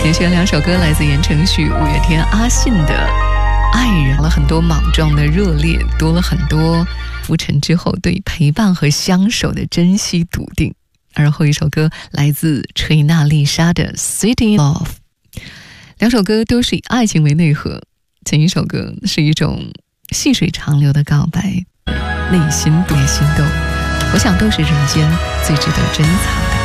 接下来2首歌来自言承旭、五月天阿信的《爱人》，了很多莽撞的热烈，多了很多浮沉之后对陪伴和相守的珍惜笃定。而后一首歌来自锤娜丽莎的《City Love》。2首歌都是以爱情为内核，前一首歌是一种细水长流的告白，内心动，我想都是人间最值得珍藏的。